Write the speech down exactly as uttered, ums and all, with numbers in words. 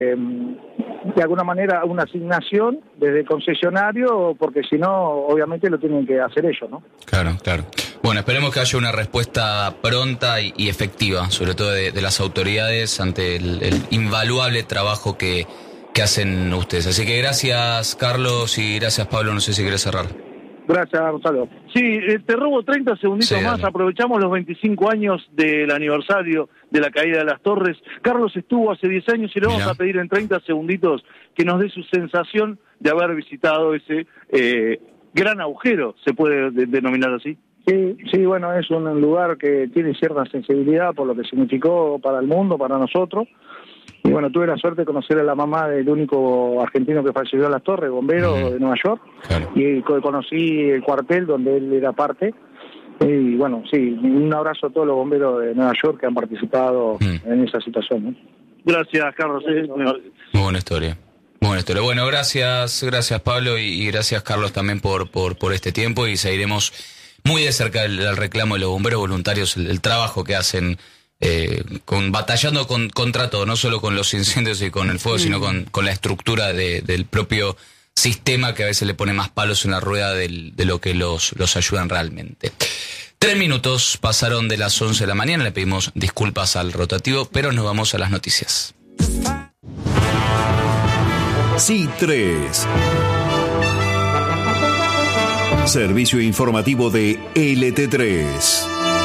eh, de alguna manera una asignación desde el concesionario, porque si no, obviamente lo tienen que hacer ellos, ¿no? Claro, claro. Bueno, esperemos que haya una respuesta pronta y, y efectiva, sobre todo de, de las autoridades, ante el, el invaluable trabajo que, que hacen ustedes. Así que gracias, Carlos, y gracias, Pablo. No sé si querés cerrar. Gracias, Gonzalo. Sí, eh, te robo treinta segunditos Sí, más. dale. Aprovechamos los veinticinco años del aniversario de la caída de las torres. Carlos estuvo hace diez años y le vamos Mirá. a pedir en treinta segunditos que nos dé su sensación de haber visitado ese eh, gran agujero, se puede de- denominar así. Sí, sí, bueno, es un lugar que tiene cierta sensibilidad por lo que significó para el mundo, para nosotros. Y bueno, tuve la suerte de conocer a la mamá del único argentino que falleció en las torres, bombero Ujú. de Nueva York. Claro. Y co- conocí el cuartel donde él era parte. Y bueno, sí, un abrazo a todos los bomberos de Nueva York que han participado Mm. en esa situación, ¿no? Gracias, Carlos. eh. Muy buena historia. Muy buena historia. Bueno, gracias, gracias, Pablo, y, y gracias, Carlos, también por, por, por este tiempo, y seguiremos muy de cerca el, el reclamo de los bomberos voluntarios, el, el trabajo que hacen, eh, con batallando con, contra todo, no solo con los incendios y con el fuego, sino con, con la estructura de, del propio sistema, que a veces le pone más palos en la rueda del, de lo que los, los ayudan realmente. Tres minutos pasaron de las once de la mañana, le pedimos disculpas al rotativo, pero nos vamos a las noticias. C tres. Servicio informativo de L T tres.